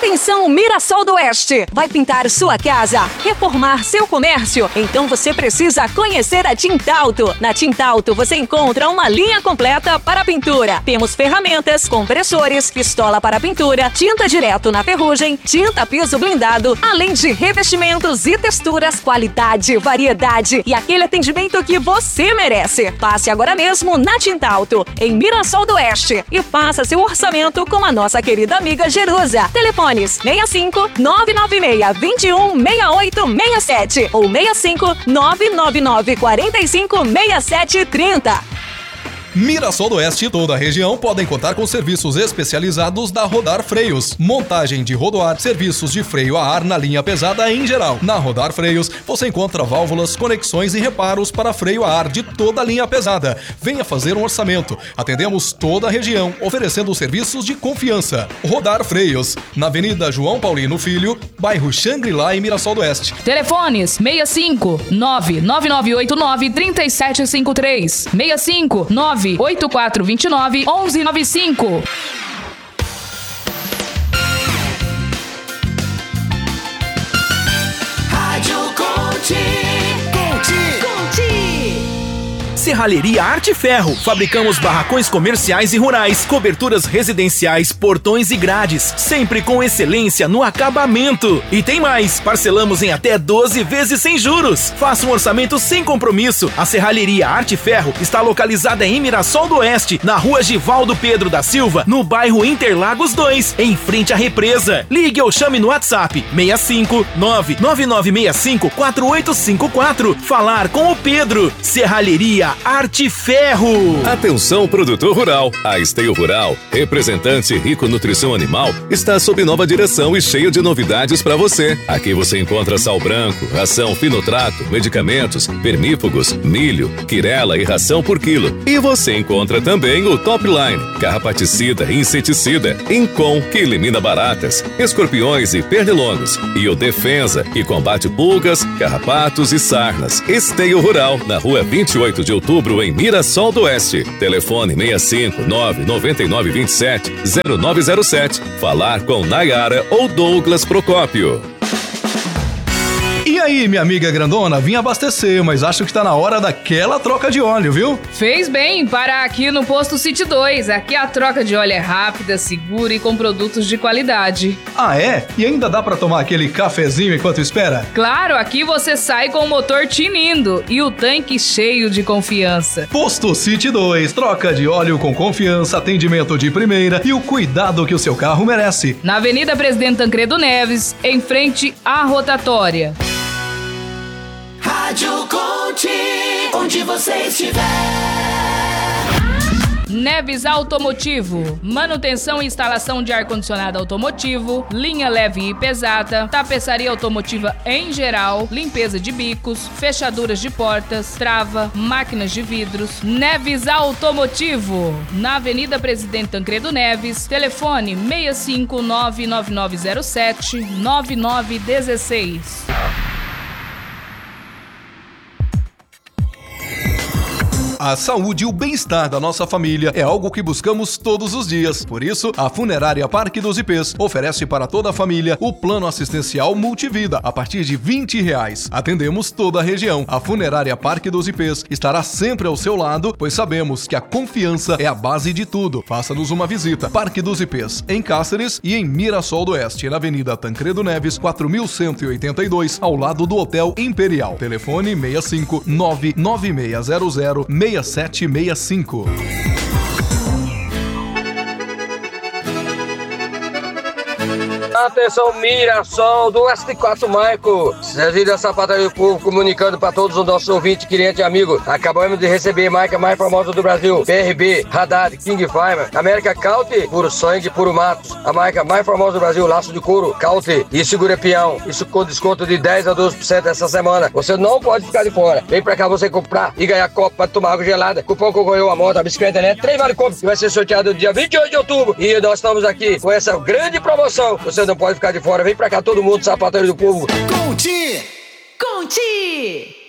Atenção, Mirassol do Oeste! Vai pintar sua casa, reformar seu comércio? Então você precisa conhecer a Tintalto. Na Tintalto você encontra uma linha completa para pintura. Temos ferramentas, compressores, pistola para pintura, tinta direto na ferrugem, tinta piso blindado, além de revestimentos e texturas, qualidade, variedade e aquele atendimento que você merece. Passe agora mesmo na Tintalto, em Mirassol do Oeste, e faça seu orçamento com a nossa querida amiga Jerusa. Telefones 65 996 21 6867 ou 65 999 45 6730. Mirassol do Oeste e toda a região podem contar com serviços especializados da Rodar Freios. Montagem de rodoar, serviços de freio a ar na linha pesada em geral. Na Rodar Freios, você encontra válvulas, conexões e reparos para freio a ar de toda a linha pesada. Venha fazer um orçamento. Atendemos toda a região, oferecendo serviços de confiança. Rodar Freios, na Avenida João Paulino Filho, bairro Xangri-Lá, em Mirassol do Oeste. Telefones 65 99989 3753 65 98429 1195. Rádio Conte. Serralheria Arte Ferro. Fabricamos barracões comerciais e rurais, coberturas residenciais, portões e grades, sempre com excelência no acabamento. E tem mais, parcelamos em até 12 vezes sem juros. Faça um orçamento sem compromisso. A Serralheria Arte Ferro está localizada em Mirassol do Oeste, na rua Givaldo Pedro da Silva, no bairro Interlagos 2, em frente à represa. Ligue ou chame no WhatsApp 65 99965 4854. Falar com o Pedro. Serralheria Arte Ferro. Atenção, produtor rural. A Esteio Rural, representante Rico Nutrição Animal, está sob nova direção e cheio de novidades para você. Aqui você encontra sal branco, ração finotrato, medicamentos, vermífugos, milho, quirela e ração por quilo. E você encontra também o Top Line, carrapaticida e inseticida, Incom, que elimina baratas, escorpiões e pernilongos. E o Defensa, que combate pulgas, carrapatos e sarnas. Esteio Rural, na rua 28 de outubro, em Mirassol do Oeste. Telefone 65 999 27 0907. Falar com Nayara ou Douglas Procópio. E aí, minha amiga grandona, vim abastecer, mas acho que tá na hora daquela troca de óleo, viu? Fez bem parar aqui no Posto City 2. Aqui a troca de óleo é rápida, segura e com produtos de qualidade. Ah, é? E ainda dá pra tomar aquele cafezinho enquanto espera? Claro, aqui você sai com o motor tinindo e o tanque cheio de confiança. Posto City 2, troca de óleo com confiança, atendimento de primeira e o cuidado que o seu carro merece. Na Avenida Presidente Tancredo Neves, em frente à rotatória. Rádio Conte, onde você estiver. Neves Automotivo, manutenção e instalação de ar-condicionado automotivo, linha leve e pesada, tapeçaria automotiva em geral, limpeza de bicos, fechaduras de portas, trava, máquinas de vidros. Neves Automotivo, na Avenida Presidente Tancredo Neves, telefone 65 99907 9916. A saúde e o bem-estar da nossa família é algo que buscamos todos os dias. Por isso, a Funerária Parque dos Ipês oferece para toda a família o plano assistencial Multivida a partir de R$20. Atendemos toda a região. A Funerária Parque dos Ipês estará sempre ao seu lado, pois sabemos que a confiança é a base de tudo. Faça-nos uma visita. Parque dos Ipês, em Cáceres e em Mirassol do Oeste, na Avenida Tancredo Neves, 4182, ao lado do Hotel Imperial. Telefone 65 99600 6765. Atenção, Mirassol do S4 Maico. Serviço da Sapataria do Povo, comunicando para todos os nossos ouvintes, clientes e amigos. Acabamos de receber a marca mais famosa do Brasil: PRB, Haddad, King Fiber, América Caute, puro sangue, puro matos. A marca mais famosa do Brasil, laço de couro, Caute e segura peão. Isso com desconto de 10 a 12% essa semana. Você não pode ficar de fora. Vem pra cá você comprar e ganhar copo para tomar água gelada. Cupom concorreu a moto, a bicicleta elétrica, 3 vale compra, que vai ser sorteado no dia 28 de outubro. E nós estamos aqui com essa grande promoção. Você não pode ficar de fora. Vem pra cá todo mundo, Sapataria do Povo. Conte!